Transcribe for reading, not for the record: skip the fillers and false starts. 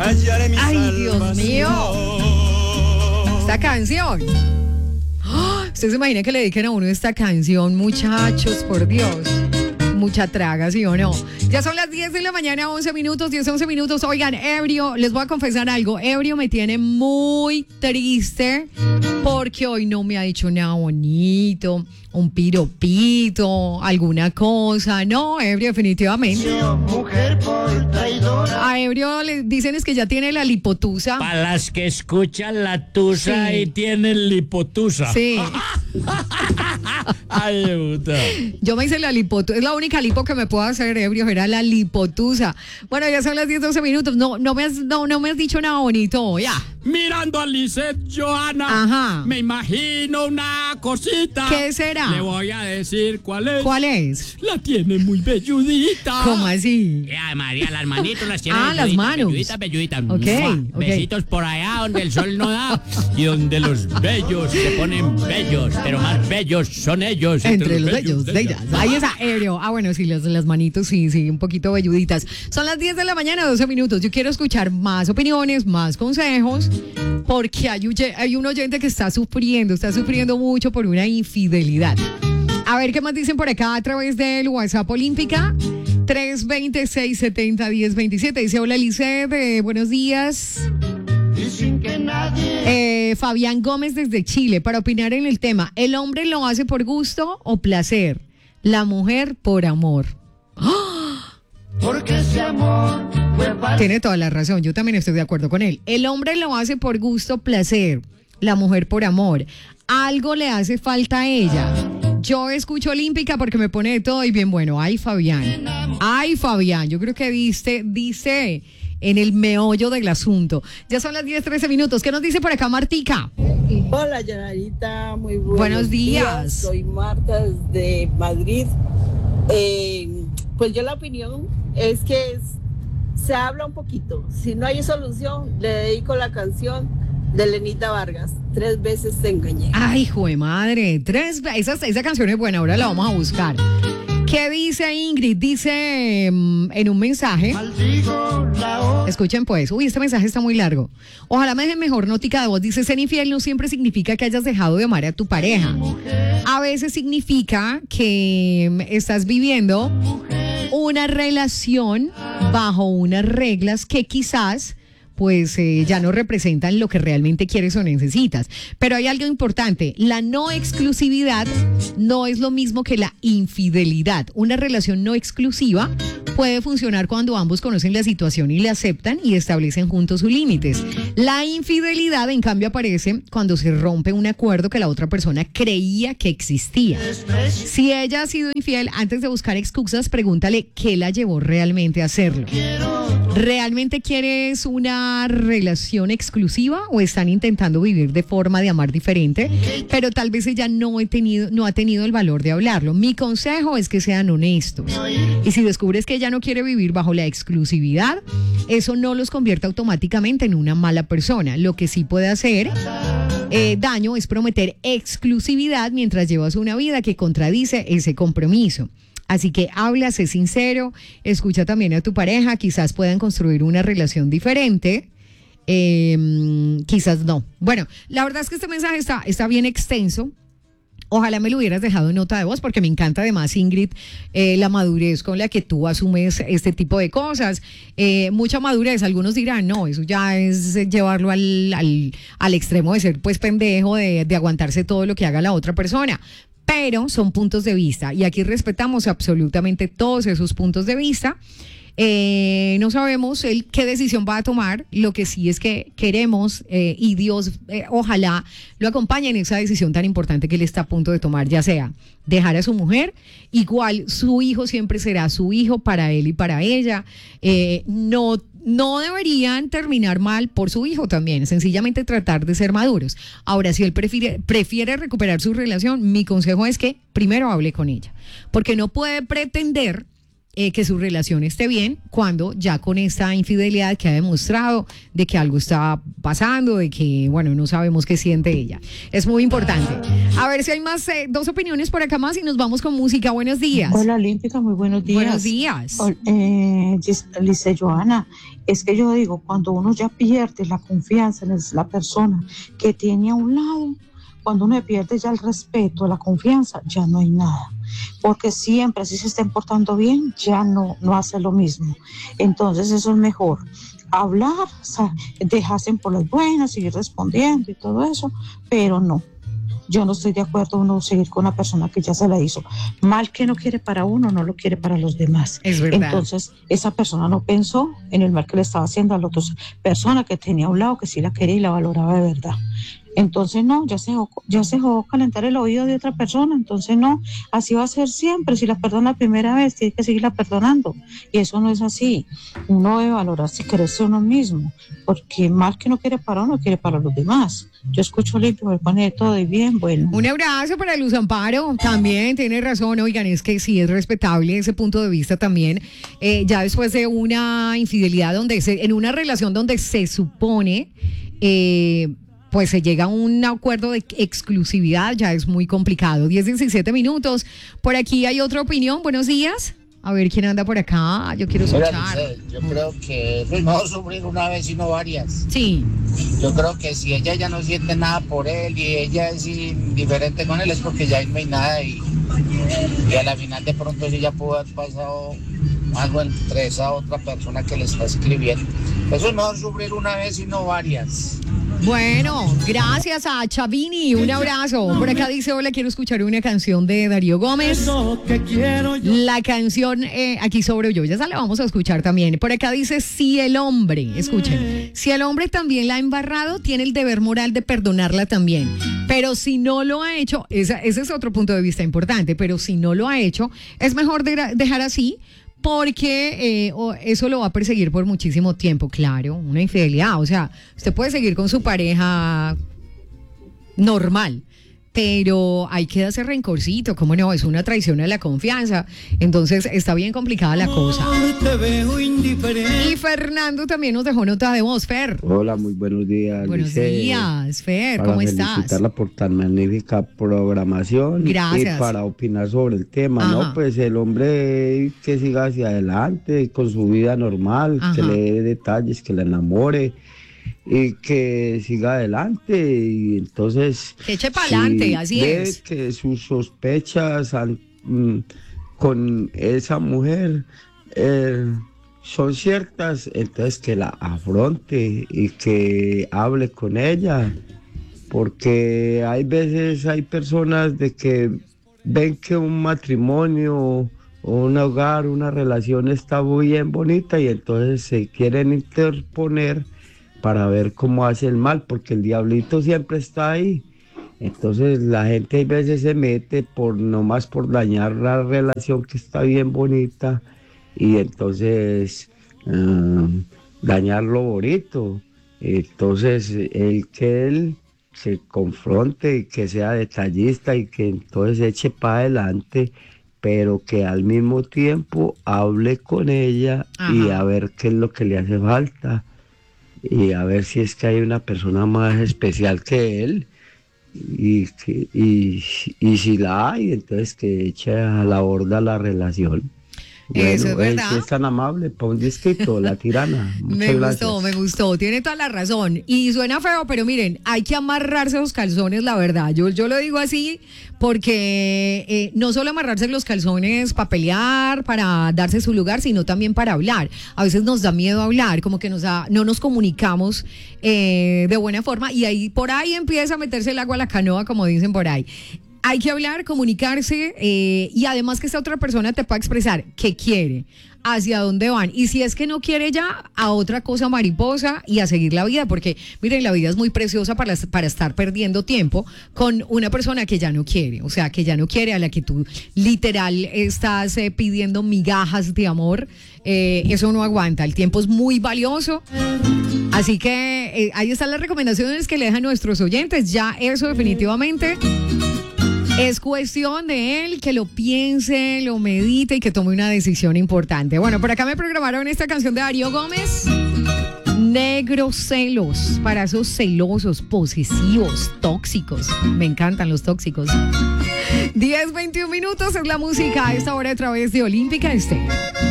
Ay, Dios mío. Esta canción. ¡Oh! ¿Usted se imagina que le dediquen a uno esta canción, muchachos, por Dios? Mucha traga, ¿sí o no? Ya son las 10 de la mañana, 11 minutos, 11 minutos. Oigan, ebrio, les voy a confesar algo. Ebrio me tiene muy triste porque hoy no me ha dicho nada bonito, un piropito, alguna cosa. No, ebrio, definitivamente. A ebrio le dicen es que ya tiene la lipotusa. Para las que escuchan la tusa Sí. y tienen lipotusa. Sí. Ay, me gusta. Yo me hice la lipotusa, es la única lipo que me puedo hacer, ebrio, era la lipotusa. Bueno, ya son las 10, 12 minutos. No me has dicho nada bonito, ya. Mirando a Lisette Johanna, Ajá. me imagino una cosita. ¿Qué será? Le voy a decir cuál es. ¿Cuál es? La tiene muy velludita. ¿Cómo así? Ay, María, las manitos las tiene Ah, las manos. belluditas. Ok, ¡Mua! ok. Besitos por allá donde el sol no da y donde los bellos se ponen bellos, pero más bellos son ellos. Entre los bellos de ellas. Ahí está, ebrio. Ah, bueno, sí, las manitos, sí, un poquito velluditas. Son las 10 de la mañana, 12 minutos. Yo quiero escuchar más opiniones, más consejos, porque hay un oyente que está sufriendo mucho por una infidelidad. A ver qué más dicen por acá a través del WhatsApp Olímpica. 326-70-1027. Dice, hola, Lisette, buenos días. Fabián Gómez desde Chile, para opinar en el tema, ¿el hombre lo hace por gusto o placer? La mujer por amor. ¡Oh! Porque ese amor fue para... Tiene toda la razón, yo también estoy de acuerdo con él. El hombre lo hace por gusto, placer, la mujer por amor. Algo le hace falta a ella. Yo escucho Olímpica porque me pone de todo y bien bueno. Ay, Fabián, yo creo que dice en el meollo del asunto. Ya son las 10, 13 minutos. ¿Qué nos dice por acá Martica? Hola, Yanarita, muy Buenos días. Soy Marta desde Madrid. Pues yo la opinión es que se habla un poquito. Si no hay solución, le dedico la canción de Lenita Vargas, 3 veces te engañé. Ay, hijo de madre, esa canción es buena, ahora la vamos a buscar. ¿Qué dice Ingrid? Dice en un mensaje. Escuchen pues, este mensaje está muy largo. Ojalá me dejen mejor notica de voz. Dice, ser infiel no siempre significa que hayas dejado de amar a tu pareja. A veces significa que estás viviendo una relación bajo unas reglas que quizás pues ya no representan lo que realmente quieres o necesitas. Pero hay algo importante, la no exclusividad no es lo mismo que la infidelidad. Una relación no exclusiva puede funcionar cuando ambos conocen la situación y la aceptan y establecen juntos sus límites. La infidelidad, en cambio, aparece cuando se rompe un acuerdo que la otra persona creía que existía. Si ella ha sido infiel, antes de buscar excusas, pregúntale qué la llevó realmente a hacerlo. ¿Realmente quieres una relación exclusiva o están intentando vivir de forma de amar diferente? Pero tal vez ella no ha tenido el valor de hablarlo. Mi consejo es que sean honestos. Y si descubres que ella no quiere vivir bajo la exclusividad, eso no los convierte automáticamente en una mala persona. Lo que sí puede hacer daño es prometer exclusividad mientras llevas una vida que contradice ese compromiso. Así que habla, sé sincero, escucha también a tu pareja, quizás puedan construir una relación diferente, quizás no. Bueno, la verdad es que este mensaje está bien extenso. Ojalá me lo hubieras dejado en nota de voz porque me encanta además, Ingrid, la madurez con la que tú asumes este tipo de cosas. Mucha madurez, algunos dirán, no, eso ya es llevarlo al extremo de ser pues pendejo, de aguantarse todo lo que haga la otra persona. Pero son puntos de vista y aquí respetamos absolutamente todos esos puntos de vista. No sabemos qué decisión va a tomar, lo que sí es que queremos y Dios ojalá lo acompañe en esa decisión tan importante que él está a punto de tomar, ya sea dejar a su mujer, igual su hijo siempre será su hijo para él y para ella, no deberían terminar mal por su hijo también, sencillamente tratar de ser maduros. Ahora, si él prefiere recuperar su relación, mi consejo es que primero hable con ella, porque no puede pretender que su relación esté bien cuando ya con esta infidelidad que ha demostrado de que algo está pasando, de que, bueno, no sabemos qué siente ella. Es muy importante. A ver si hay más, dos opiniones por acá más y nos vamos con música. Buenos días. Hola, Olímpica, muy buenos días. Buenos días. Lice Joana, es que yo digo, cuando uno ya pierde la confianza en la persona que tiene a un lado, cuando uno pierde ya el respeto, la confianza, ya no hay nada. Porque siempre, si se estén portando bien, ya no hace lo mismo. Entonces eso es mejor. Hablar, dejarse por las buenas, seguir respondiendo y todo eso, pero no. Yo no estoy de acuerdo uno seguir con una persona que ya se la hizo. Mal que no quiere para uno, no lo quiere para los demás. Es verdad. Entonces, esa persona no pensó en el mal que le estaba haciendo a la otra persona que tenía a un lado, que sí la quería y la valoraba de verdad. Entonces no, ya se dejó calentar el oído de otra persona, entonces no, así va a ser siempre. Si la perdona la primera vez, tiene que seguirla perdonando, y eso no es así. Uno debe valorarse y quererse uno mismo, porque mal que no quiere para uno, quiere para los demás. Yo escucho limpio, me pone de todo y bien, bueno. Un abrazo para Luz Amparo, también tiene razón, oigan, es que sí es respetable ese punto de vista también, ya después de una infidelidad en una relación donde se supone, pues se llega a un acuerdo de exclusividad, ya es muy complicado. 10-17 minutos, por aquí hay otra opinión, buenos días. A ver quién anda por acá, yo quiero escuchar. Lice, yo creo que es mejor sufrir una vez y no varias. Sí. Yo creo que si ella ya no siente nada por él y ella es indiferente con él, es porque ya no hay nada y a la final de pronto ella pudo haber pasado algo entre esa otra persona que le está escribiendo. Eso es mejor sufrir una vez y no varias. Bueno, gracias a Chavini, un abrazo. Por acá dice, hola, quiero escuchar una canción de Darío Gómez. La canción Aquí sobro yo, ya la vamos a escuchar también. Por acá dice, si el hombre, escuchen, si el hombre también la ha embarrado, tiene el deber moral de perdonarla también. Pero si no lo ha hecho, ese es otro punto de vista importante, pero si no lo ha hecho, es mejor dejar así, porque eso lo va a perseguir por muchísimo tiempo, claro, una infidelidad, o sea, usted puede seguir con su pareja normal, pero ahí queda ese rencorcito, ¿cómo no? Es una traición a la confianza, entonces está bien complicada la cosa. Y Fernando también nos dejó nota de voz, Fer. Hola, muy buenos días. Buenos días, Fer, ¿cómo estás? Para felicitarla por tan magnífica programación. Gracias. Y para opinar sobre el tema, Ajá. ¿no? Pues el hombre que siga hacia adelante con su vida normal, Ajá. que le dé detalles, que la enamore y que siga adelante, y entonces Que eche para adelante, así ve es. que sus sospechas con esa mujer son ciertas, entonces que la afronte y que hable con ella, porque hay veces hay personas de que ven que un matrimonio o un hogar, una relación está muy bien bonita y entonces se quieren interponer para ver cómo hace el mal, porque el diablito siempre está ahí. Entonces la gente a veces se mete nomás por dañar la relación que está bien bonita y entonces dañar lo bonito. Entonces que él se confronte y que sea detallista y que entonces eche para adelante, pero que al mismo tiempo hable con ella. Ajá. Y a ver qué es lo que le hace falta. Y a ver si es que hay una persona más especial que él y si la hay, entonces que eche a la borda la relación. Bueno, eso es verdad. Si es tan amable, para un disquito, La Tirana. Me gustó, tiene toda la razón. Y suena feo, pero miren, hay que amarrarse los calzones, la verdad. Yo lo digo así porque no solo amarrarse los calzones para pelear, para darse su lugar, sino también para hablar. A veces nos da miedo hablar, como que no nos comunicamos de buena forma y ahí por ahí empieza a meterse el agua a la canoa, como dicen por ahí. Hay que hablar, comunicarse y además que esta otra persona te pueda expresar qué quiere, hacia dónde van. Y si es que no quiere ya, a otra cosa mariposa y a seguir la vida. Porque, miren, la vida es muy preciosa para estar perdiendo tiempo con una persona que ya no quiere. O sea, que ya no quiere, a la que tú literal estás pidiendo migajas de amor. Eso no aguanta. El tiempo es muy valioso. Así que ahí están las recomendaciones que le dejan nuestros oyentes. Ya eso definitivamente Es cuestión de él que lo piense, lo medite y que tome una decisión importante. Bueno, por acá me programaron esta canción de Darío Gómez. Negros celos, para esos celosos, posesivos, tóxicos. Me encantan los tóxicos. 10-21 minutos es la música a esta hora a través de Olímpica Estéreo.